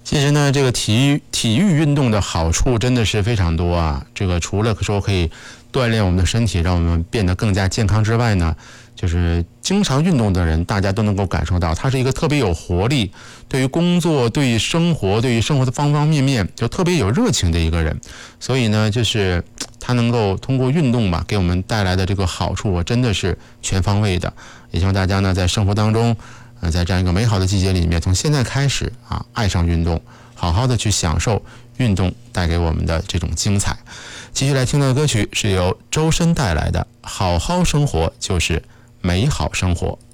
其实呢，这个体育运动的好处真的是非常多啊。这个除了说可以锻炼我们的身体，让我们变得更加健康之外呢，就是经常运动的人，大家都能够感受到，他是一个特别有活力，对于工作、对于生活、对于生活的方方面面，就特别有热情的一个人。所以呢，就是他能够通过运动吧，给我们带来的这个好处，真的是全方位的。也希望大家呢，在生活当中，在这样一个美好的季节里面，从现在开始啊，爱上运动，好好的去享受运动带给我们的这种精彩。继续来听到的歌曲是由周深带来的《好好生活就是美好生活》。